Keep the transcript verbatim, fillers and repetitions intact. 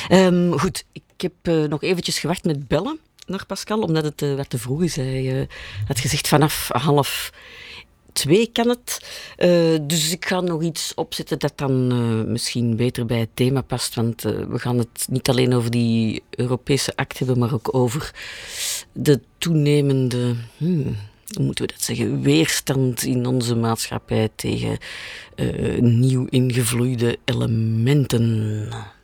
Um, goed, ik heb uh, nog eventjes gewacht met bellen naar Pascal, omdat het uh, wat te vroeg is. Hij uh, had gezegd vanaf half twee kan het. Uh, dus ik ga nog iets opzetten dat dan uh, misschien beter bij het thema past. Want uh, we gaan het niet alleen over die Europese act hebben, maar ook over de toenemende... Hmm, hoe moeten we dat zeggen? Weerstand in onze maatschappij tegen uh, nieuw ingevloeide elementen.